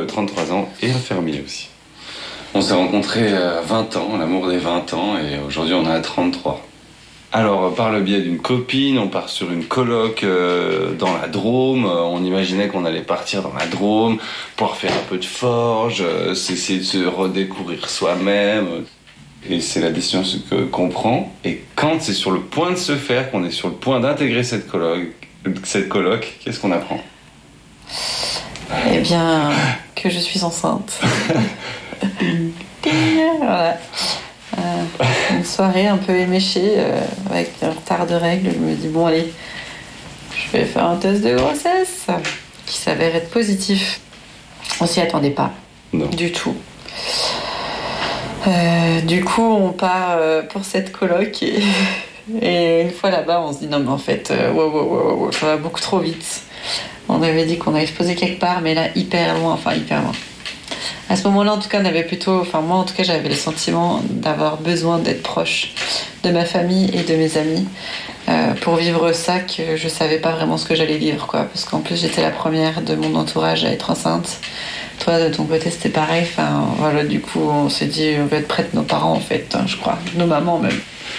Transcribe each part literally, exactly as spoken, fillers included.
trente-trois ans et infirmier aussi. On s'est rencontrés à vingt ans, l'amour des vingt ans, et aujourd'hui on a trente-trois. Alors, par le biais d'une copine, on part sur une coloc euh, dans la Drôme. On imaginait qu'on allait partir dans la Drôme, pouvoir faire un peu de forge, euh, essayer de se redécouvrir soi-même. Et c'est la décision que, qu'on prend. Et quand c'est sur le point de se faire, qu'on est sur le point d'intégrer cette coloc, cette coloc, qu'est-ce qu'on apprend ? Eh bien, que je suis enceinte. Voilà. Euh, une soirée un peu éméchée, euh, avec un retard de règles. Je me dis, bon, allez, je vais faire un test de grossesse qui s'avère être positif. On s'y attendait pas. Non. Du tout. Euh, du coup, on part euh, pour cette coloc et, et une fois là-bas, on se dit, non, mais en fait, euh, wow, wow, wow, wow, ça va beaucoup trop vite. On avait dit qu'on allait se poser quelque part, mais là, hyper loin, enfin, hyper loin. À ce moment-là, en tout cas, on avait plutôt... Enfin, moi, en tout cas, j'avais le sentiment d'avoir besoin d'être proche de ma famille et de mes amis euh, pour vivre ça, que je savais pas vraiment ce que j'allais vivre, quoi. Parce qu'en plus, j'étais la première de mon entourage à être enceinte. Toi, de ton côté, c'était pareil. Enfin, voilà, du coup, on s'est dit, on veut être près de nos parents, en fait, hein, je crois. Nos mamans, même.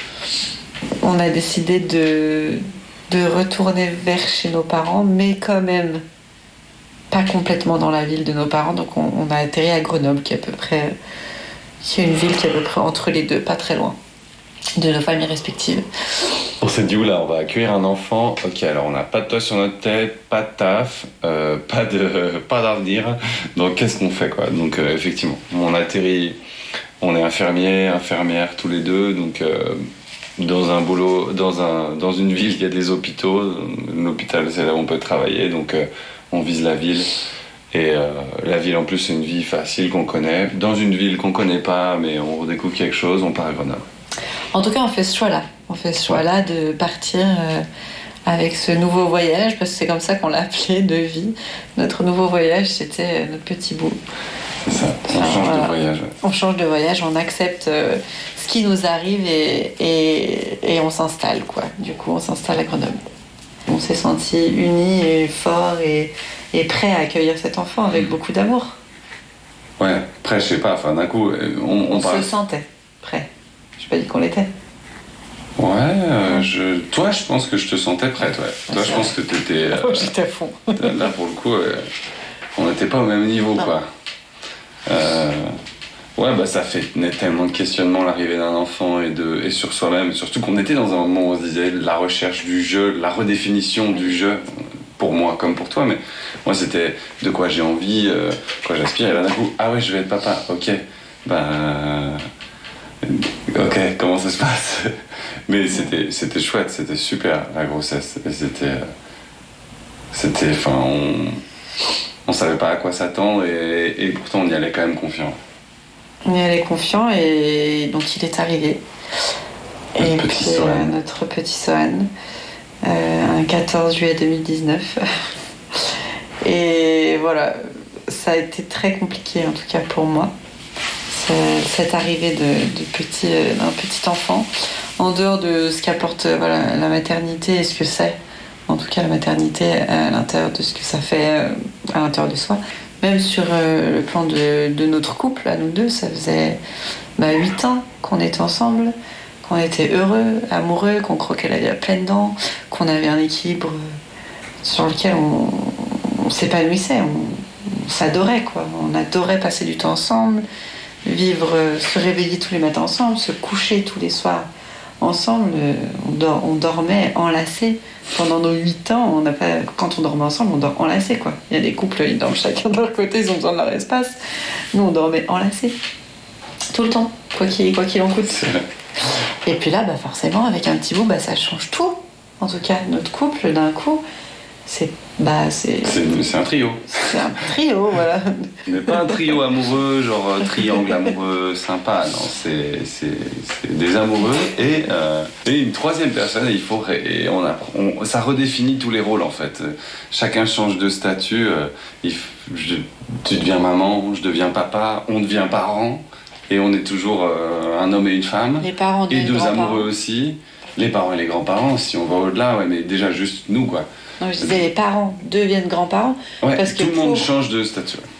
On a décidé de, de retourner vers chez nos parents, mais quand même... pas complètement dans la ville de nos parents, donc on, on a atterri à Grenoble, qui est à peu près, qui est une ville qui est à peu près entre les deux, pas très loin de nos familles respectives. On s'est dit, oula, on va accueillir un enfant. Ok, alors on n'a pas de toit sur notre tête, pas de taf, euh, pas de, pas d'avenir. Donc qu'est-ce qu'on fait, quoi ? Donc euh, effectivement, on atterrit, on est infirmier, infirmière tous les deux, donc euh, dans un boulot, dans un, dans une ville, il y a des hôpitaux. L'hôpital, c'est là où on peut travailler, donc. Euh, On vise la ville, et euh, la ville en plus c'est une vie facile qu'on connaît. Dans une ville qu'on connaît pas, mais on redécouvre quelque chose, on part à Grenoble. En tout cas, on fait ce choix-là. On fait ce choix-là de partir euh, avec ce nouveau voyage, parce que c'est comme ça qu'on l'a appelé, de vie. Notre nouveau voyage, c'était notre petit bout. C'est ça, on enfin, change voilà. de voyage. Ouais. On change de voyage, on accepte euh, ce qui nous arrive et, et, et on s'installe, quoi. Du coup, on s'installe à Grenoble. On s'est sentis unis et forts et, et prêts à accueillir cet enfant avec beaucoup d'amour. Ouais, prêt, je sais pas, enfin d'un coup, on, on, on parle... se sentait prêt. Je n'ai pas dit qu'on l'était. Ouais, euh, je... toi je pense que je te sentais prête, ouais. Ah, toi je pense que t'étais... Euh... Oh, j'étais à fond. Là pour le coup, euh, on n'était pas au même niveau, non. Quoi. Euh... Ouais, bah ça fait tellement de questionnements l'arrivée d'un enfant et, de, et sur soi-même. Surtout qu'on était dans un moment où on se disait la recherche du jeu, la redéfinition du jeu, pour moi comme pour toi, mais moi c'était de quoi j'ai envie, euh, quoi j'aspire, et là d'un coup, ah ouais, je vais être papa, ok, bah. Euh, ok, comment ça se passe? Mais c'était, c'était chouette, c'était super la grossesse, et c'était. C'était. Enfin, on. On savait pas à quoi s'attendre, et, et pourtant on y allait quand même confiant. On y allait confiant et donc il est arrivé. Notre et petit puis Sohan. euh, notre petit Sohan, euh, un quatorze juillet deux mille dix-neuf. Et voilà, ça a été très compliqué en tout cas pour moi. Cette arrivée de, de petit, d'un petit enfant, en dehors de ce qu'apporte voilà, la maternité et ce que c'est, en tout cas la maternité à l'intérieur de ce que ça fait à l'intérieur de soi. Même sur euh, le plan de, de notre couple, à nous deux, ça faisait bah, huit ans qu'on était ensemble, qu'on était heureux, amoureux, qu'on croquait la vie à pleines dents, qu'on avait un équilibre sur lequel on, on s'épanouissait, on, on s'adorait, quoi. On adorait passer du temps ensemble, vivre, se réveiller tous les matins ensemble, se coucher tous les soirs ensemble. On, dor- on dormait enlacés. Pendant nos huit ans, on n'a pas, quand on dormait ensemble, on dort enlacés, quoi. Il y a des couples, ils dorment chacun de leur côté, ils ont besoin de leur espace. Nous, on dormait enlacés. Tout le temps, quoi qu'il, quoi qu'il en coûte. Et puis là, bah forcément, avec un petit bout, bah, ça change tout. En tout cas, notre couple, d'un coup, c'est... Bah, c'est... C'est, c'est un trio. C'est un trio, voilà. Mais pas un trio amoureux, genre euh, triangle amoureux sympa, non, c'est, c'est, c'est des amoureux et, euh, et une troisième personne, et il faut, et on apprend, on, ça redéfinit tous les rôles en fait. Chacun change de statut, euh, il, je, tu deviens maman, je deviens papa, on devient parent, et on est toujours euh, un homme et une femme. Les parents et deux amoureux parents. Aussi, les parents et les grands-parents, si on va au-delà, ouais, mais déjà juste nous, quoi. Non, je disais les parents deviennent grands-parents. Ouais, parce tout que le monde pour... change de statut.